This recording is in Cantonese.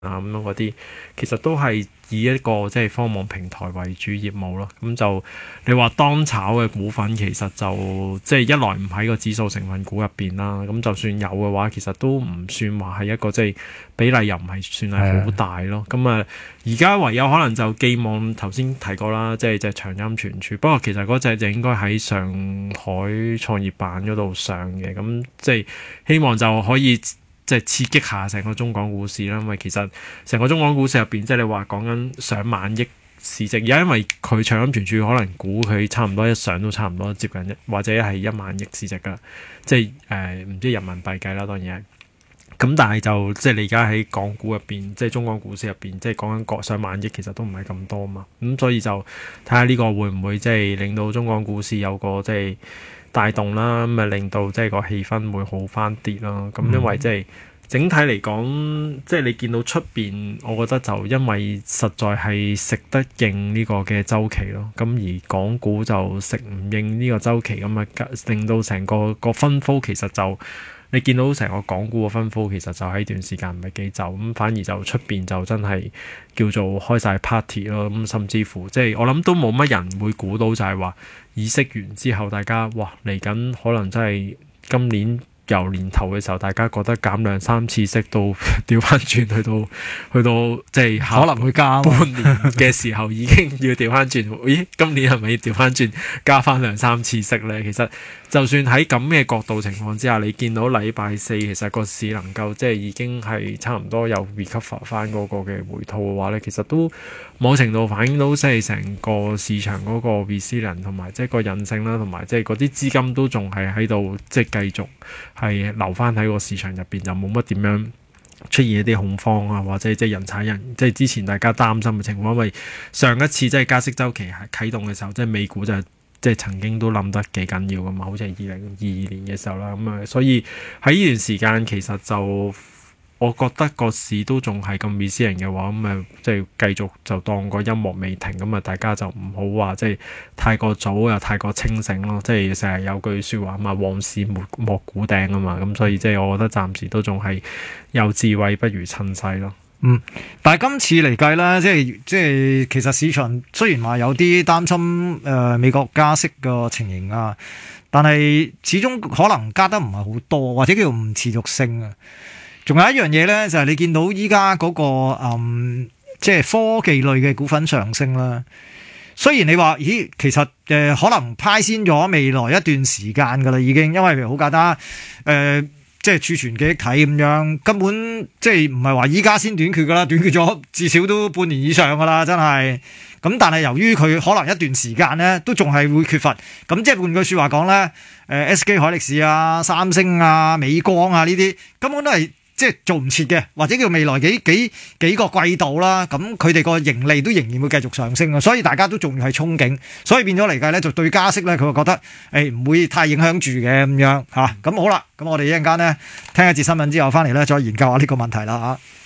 啊咁樣嗰啲，其實都係以一個即係科網平台為主業務咯。咁就你話當炒嘅股份，其實就即係一來唔喺個指數成分股入邊啦。咁就算有嘅話，其實都唔算話係一個即係比例又唔係算係好大咯。咁啊，而家唯有可能就寄望頭先提過啦，即係隻長鑫存儲。不過其實嗰隻就應該喺上海創業板嗰度上嘅。咁即係希望就可以即係刺激下成個中港股市啦，因為其實成個中港股市入邊，即係你話講緊上萬億市值，而家因為佢長鑫存儲可能估佢差唔多一上都差唔多接近或者係1萬億市值噶，即係唔知人民幣計啦，當然係。咁但係就即係你而家喺港股入邊，即係中港股市入邊，即係講緊上萬億，其實都唔係咁多嘛。咁所以就睇下呢個會唔會即係令到中港股市有個即係帶動啦，咁啊令到即係個氣氛會好翻啲啦。咁因為即係整體嚟講，即係你見到出邊，我覺得就因為實在係食得應呢個嘅週期咯。咁而港股就食唔應呢個週期，咁啊令到成個分佈其實就你見到成個港股嘅分佈其實就喺段時間唔係幾就咁，反而就出邊就真係叫做開晒 party 咯。咁甚至乎即係我諗都冇乜人會估到就係話議息完之後，大家哇嚟緊可能真係今年由年頭嘅時候，大家覺得減2-3次息到調翻轉去到即係可能會加半年嘅時候已經要調翻轉，咦？今年係咪要調翻轉加翻2-3次息呢？其實就算喺咁嘅角度情況之下，你見到禮拜四其實個市能夠即係已經係差唔多有 recover 翻嗰個嘅回吐嘅話呢，其實都某程度反映到即係成個市場嗰個 resilience 同埋即係個韌性啦，同埋即係嗰啲資金都仲係喺度即係繼續係留翻喺個市場入邊，就冇乜點樣出現一啲恐慌啊，或者即係人踩人，即係之前大家擔心嘅情況。因為上一次即係加息週期係啟動嘅時候，即係美股就即係曾經都冧得幾緊要噶嘛，好似係2022年嘅時候啦。咁啊，所以喺呢段時間其實就我覺得個市都仲係咁 resilient 嘅話，咁啊即係繼續就當個音樂未停，咁啊大家就唔好話即係太過早又太過清醒咯。即係成日有句説話嘛，往事莫估頂啊嘛。咁所以即係我覺得暫時都仲係有智慧不如趁勢咯。 但係今次嚟計咧，即係其實市場雖然話有啲擔心美國加息嘅情形啊，但係始終可能加得唔係好多，或者叫做唔持續性啊。仲有一樣嘢咧，就係你見到依家嗰個即係科技類嘅股份上升啦。雖然你話咦，其實可能派先咗未來一段時間噶啦，已經因為譬如好簡單即係儲存記憶體咁樣，根本即係唔係話依家先短缺噶啦，短缺咗至少都半年以上噶啦，真係。咁但係由於佢可能一段時間咧，都仲係會缺乏。咁即係換句説話講咧，SK 海力士啊、三星啊、美光啊呢啲根本都係即係做唔切嘅，或者叫未來幾個季度啦，咁佢哋個盈利都仍然會繼續上升啊，所以大家都仲係憧憬，所以變咗嚟計咧，就對加息咧，佢會覺得唔會太影響住嘅咁樣嚇。咁好啦，咁我哋一陣間咧聽一節新聞之後翻嚟咧，再研究下呢個問題啦嚇。